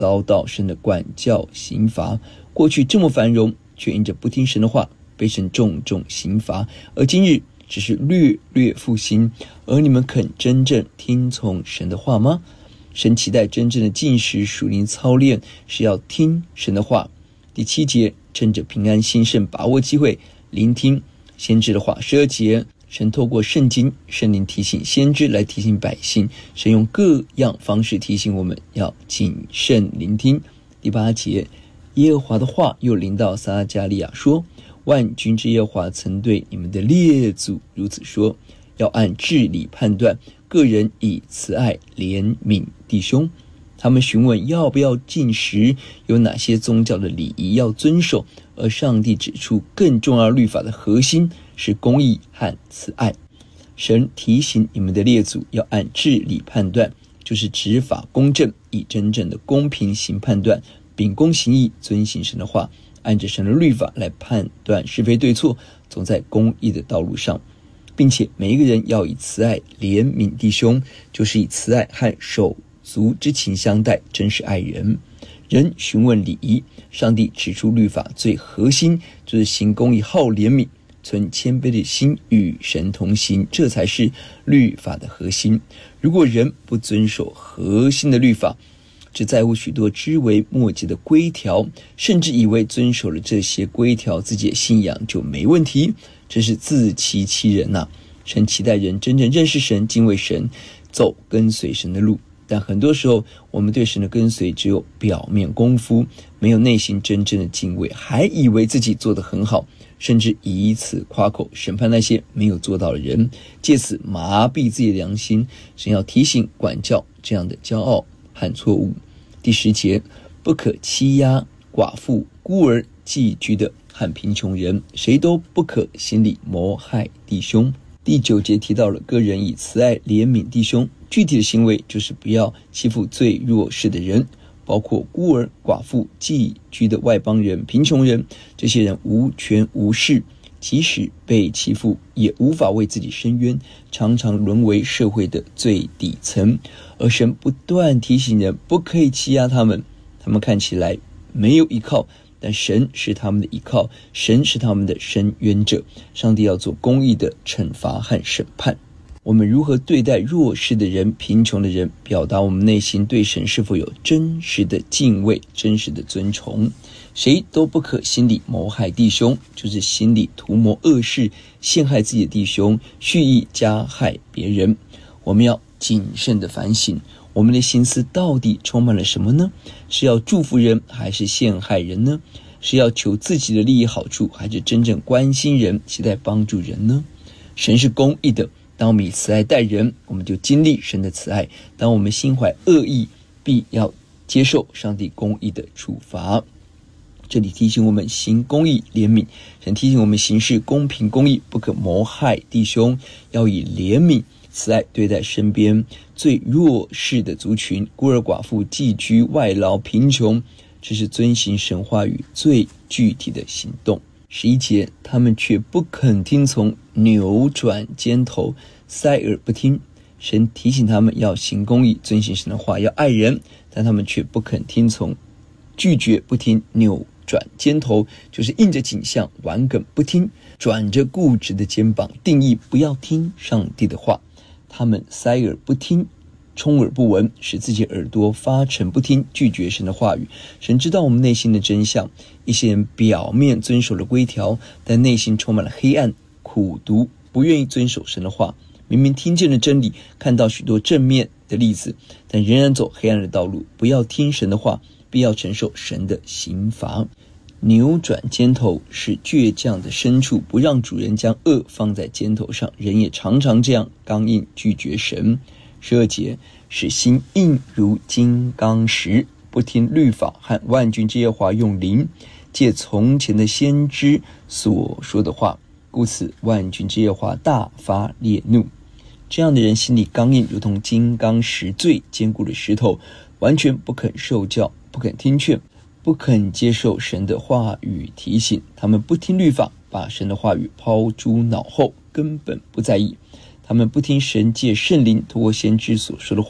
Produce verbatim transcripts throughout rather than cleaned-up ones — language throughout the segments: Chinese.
遭到神的管教刑罚。过去这么繁荣，却因着不听神的话，被神重重刑罚，而今日只是略略复兴。而你们肯真正听从神的话吗？神期待真正的禁食属灵操练是要听神的话。第七节，趁着平安兴盛，把握机会聆听先知的话。十二节，神透过圣经圣灵提醒先知来提醒百姓，神用各样方式提醒我们要谨慎聆听。第八节，耶和华的话又临到撒迦利亚说，万军之耶和华曾对你们的列祖如此说，要按治理判断，个人以慈爱怜悯弟兄。他们询问要不要禁食，有哪些宗教的礼仪要遵守，而上帝指出更重要律法的核心是公义和慈爱。神提醒你们的列祖要按治理判断，就是执法公正，以真正的公平行判断，秉公行义，遵行神的话，按着神的律法来判断是非对错，走在公义的道路上，并且每一个人要以慈爱怜悯弟兄，就是以慈爱和手足之情相待，真是爱人。人询问礼仪，上帝指出律法最核心就是行公义、好怜悯、存谦卑的心，与神同行，这才是律法的核心。如果人不遵守核心的律法，只在乎许多枝微末节的规条，甚至以为遵守了这些规条，自己的信仰就没问题，这是自欺欺人啊。神期待人真正认识神，敬畏神，走跟随神的路。但很多时候，我们对神的跟随只有表面功夫，没有内心真正的敬畏，还以为自己做得很好，甚至以此夸口，审判那些没有做到的人，借此麻痹自己的良心。神要提醒管教这样的骄傲和错误。第十节，不可欺压寡妇、孤儿、寄居的和贫穷人，谁都不可心里谋害弟兄。第九节提到了个人以慈爱怜悯弟兄，具体的行为就是不要欺负最弱势的人，包括孤儿、寡妇、寄居的外邦人、贫穷人。这些人无权无势，即使被欺负也无法为自己伸冤，常常沦为社会的最底层。而神不断提醒人不可以欺压他们，他们看起来没有依靠，但神是他们的依靠，神是他们的伸冤者。上帝要做公义的惩罚和审判。我们如何对待弱势的人、贫穷的人，表达我们内心对神是否有真实的敬畏、真实的尊崇。谁都不可心里谋害弟兄，就是心里图谋恶事，陷害自己的弟兄，蓄意加害别人。我们要谨慎的反省，我们的心思到底充满了什么呢？是要祝福人还是陷害人呢？是要求自己的利益好处，还是真正关心人、期待帮助人呢？神是公义的，当我们以慈爱待人，我们就经历神的慈爱；当我们心怀恶意，必要接受上帝公义的处罚。这里提醒我们行公义怜悯，神提醒我们行事公平公义，不可谋害弟兄，要以怜悯慈爱对待身边最弱势的族群，孤儿寡妇、寄居外劳、贫穷，这是遵行神话语最具体的行动。十一节，他们却不肯听从，扭转肩头，塞耳不听。神提醒他们要行公义，遵行神的话，要爱人，但他们却不肯听从，拒绝不听，扭转肩头，就是应着景象，顽梗不听，转着固执的肩膀，定义不要听上帝的话。他们塞耳不听，充耳不闻，使自己耳朵发沉不听，拒绝神的话语。神知道我们内心的真相，一些人表面遵守了规条，但内心充满了黑暗、苦毒，不愿意遵守神的话。明明听见了真理，看到许多正面的例子，但仍然走黑暗的道路。不要听神的话，必要承受神的刑罚。扭转肩头是倔强的牲畜，不让主人将恶放在肩头上，人也常常这样刚硬拒绝神。十二节，使心硬如金刚石，不听律法和万军之耶和华用灵借从前的先知所说的话，故此万军之耶和华大发烈怒。这样的人心里刚硬，如同金刚石，最坚固的石头，完全不肯受教，不肯听劝，不肯接受神的话语提醒。他们不听律法，把神的话语抛诸脑后，根本不在意。他们不听神借圣灵透过先知所说的话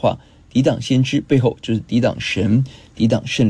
抵挡先知，背后就是抵挡神，抵挡圣灵。